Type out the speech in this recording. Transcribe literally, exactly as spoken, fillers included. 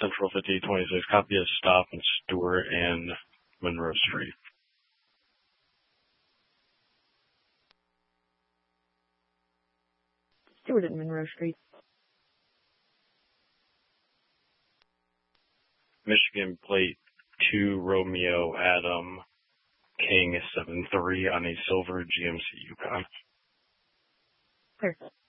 Central fifty-eight twenty-six. Copy a stop in Stewart and Monroe Street. Stewart and Monroe Street. Michigan plate two Romeo Adam King seven three on a silver G M C Yukon. Clear.